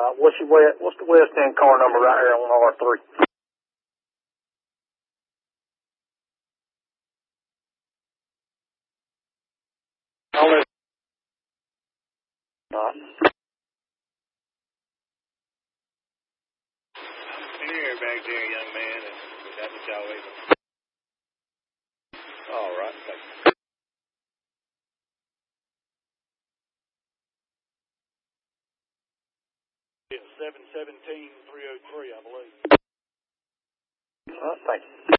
What's the west end car number right here on R3? Only. Here, back there, young man. Is that what y'all waiting? All right, thank you. It's 717-303, I believe. All right, thank you.